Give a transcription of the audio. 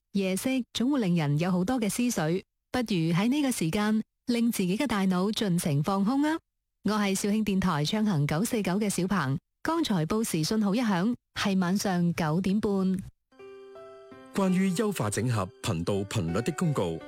夜色總會令人有好多嘅思緒，不如喺呢個時間令自己嘅大腦盡情放空啊！我係肇慶電台暢行949嘅小鵬，剛才報時信號一響，係晚上9點半。 關於優化整合頻道頻率的公告